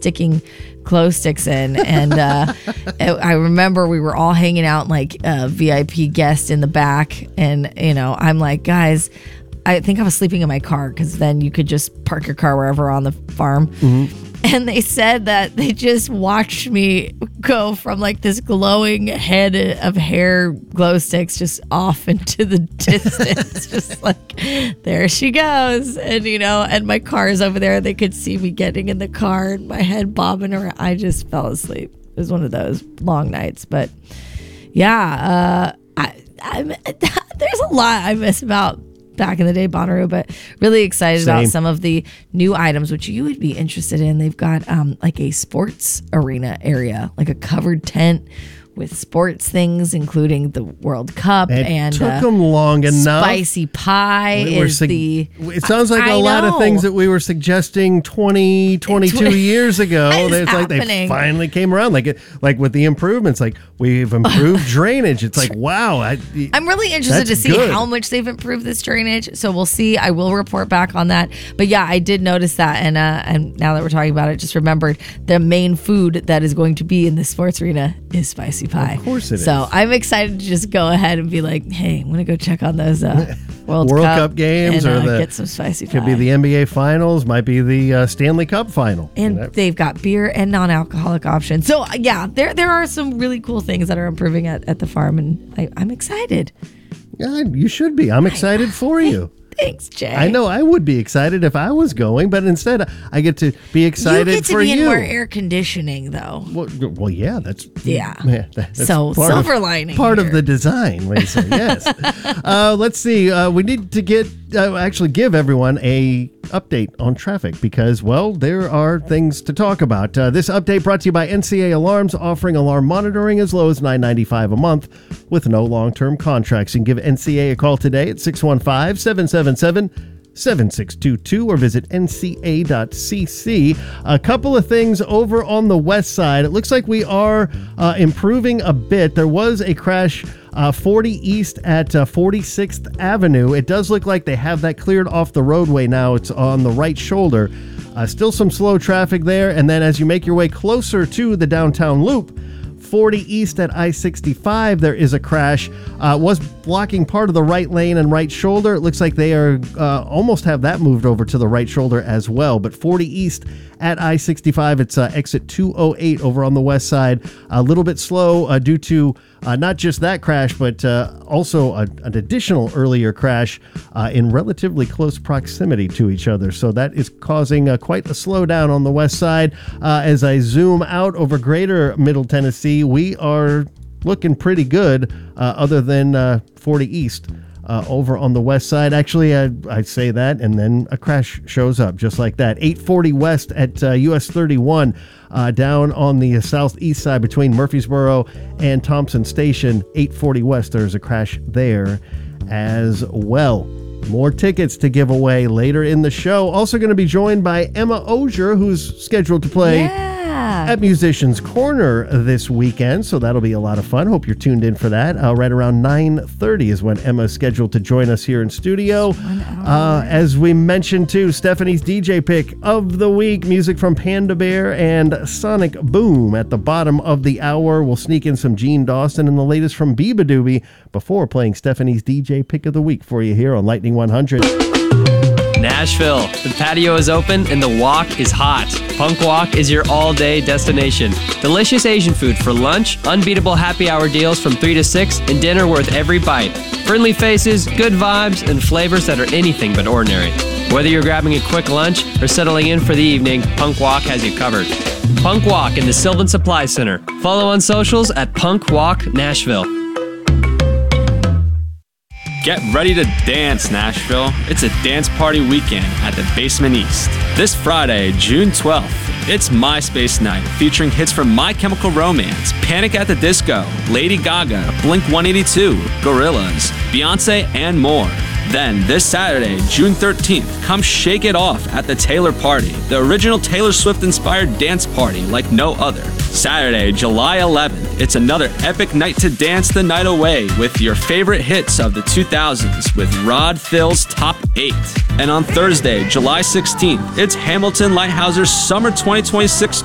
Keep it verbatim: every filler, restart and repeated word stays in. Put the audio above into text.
sticking glow sticks in. And uh, I remember we were all hanging out like a V I P guest in the back. And, you know, I'm like, guys, I think I was sleeping in my car because then you could just park your car wherever on the farm. Mm-hmm. And they said that they just watched me go from like this glowing head of hair glow sticks just off into the distance. Just like, there she goes. And, you know, and my car is over there. They could see me getting in the car and my head bobbing around. I just fell asleep. It was one of those long nights. But yeah, uh, I, I'm, there's a lot I miss about back in the day, Bonnaroo, but really excited Same. about some of the new items, which you would be interested in. They've got um, like a sports arena area, like a covered tent with sports things, including the World Cup. It and took uh, them long enough. Spicy pie We were is sug- the... It sounds like I a lot know. of things that we were suggesting twenty, twenty-two years ago. What is It's like they happening? finally came around. Like it, like with the improvements, like we've improved drainage. It's like, wow. I, I'm really interested That's to see good. how much they've improved this drainage. So we'll see. I will report back on that. But yeah, I did notice that. And uh, and now that we're talking about it, just remembered the main food that is going to be in the sports arena is spicy pie. Of course it is. So I'm excited to just go ahead and be like, hey, I'm going to go check on those uh, World, World Cup, Cup games and, or uh, the- get some spicy pie. could be the N B A Finals, might be the uh, Stanley Cup Final. And You know? they've got beer and non-alcoholic options. So uh, yeah, there there are some really cool things that are improving at, at the farm, and I, I'm excited. Yeah, you should be. I'm excited for you. Thanks, Jay. I know I would be excited if I was going, but instead I get to be excited you get to for be in you. more air conditioning, though. Well, well, yeah, that's Yeah. yeah, that's So, part silver of, lining part here. of the design, Lisa. Yes. uh, let's see. Uh, we need to get uh, actually give everyone a update on traffic because, well, there are things to talk about. Uh, this update brought to you by N C A Alarms, offering alarm monitoring as low as nine ninety-five a month with no long-term contracts. You can give N C A a call today at six one five, seven seven seven, seven six two two or visit N C A dot C C. A couple of things over on the west side. It looks like we are uh, improving a bit. There was a crash uh, forty east at uh, forty-sixth Avenue. It does look like they have that cleared off the roadway now. It's on the right shoulder. Uh, still some slow traffic there. And then as you make your way closer to the downtown loop, forty east at I sixty-five, there is a crash. Uh, was blocking part of the right lane and right shoulder. It looks like they are uh, almost have that moved over to the right shoulder as well. But forty east at I sixty-five, it's uh, exit two oh eight over on the west side. A little bit slow uh, due to uh, not just that crash, but uh, also a, an additional earlier crash uh, in relatively close proximity to each other. So that is causing uh, quite a slowdown on the west side. Uh, as I zoom out over greater Middle Tennessee, we are looking pretty good uh, other than uh, forty east. Uh, over on the west side. Actually, I, I say that, and then a crash shows up just like that. eight forty west at uh, U S thirty-one, uh, down on the southeast side between Murfreesboro and Thompson Station. eight forty west, there's a crash there as well. More tickets to give away later in the show. Also going to be joined by Emma Osier, who's scheduled to play Yeah. at Musicians Corner this weekend, so that'll be a lot of fun. Hope you're tuned in for that. Uh, right around nine thirty is when Emma's scheduled to join us here in studio. Uh, as we mentioned too, Stephanie's D J pick of the week, music from Panda Bear and Sonic Boom at the bottom of the hour. We'll sneak in some Gene Dawson and the latest from Biba Doobie before playing Stephanie's D J pick of the week for you here on Lightning one hundred. Nashville. The patio is open and the walk is hot. Punk Walk is your all-day destination. Delicious Asian food for lunch, unbeatable happy hour deals from three to six, and dinner worth every bite. Friendly faces, good vibes, and flavors that are anything but ordinary. Whether you're grabbing a quick lunch or settling in for the evening, Punk Walk has you covered. Punk Walk in the Sylvan Supply Center. Follow on socials at Punk Walk Nashville. Get ready to dance, Nashville. It's a dance party weekend at the Basement East. This Friday, June twelfth, it's MySpace Night, featuring hits from My Chemical Romance, Panic at the Disco, Lady Gaga, Blink one eighty-two, Gorillaz, Beyonce, and more. Then, this Saturday, June thirteenth, come shake it off at the Taylor Party, the original Taylor Swift-inspired dance party like no other. Saturday, July eleventh, it's another epic night to dance the night away with your favorite hits of the two thousands with Rod Phil's Top eight. And on Thursday, July sixteenth, it's Hamilton Lighthouse's Summer twenty twenty-six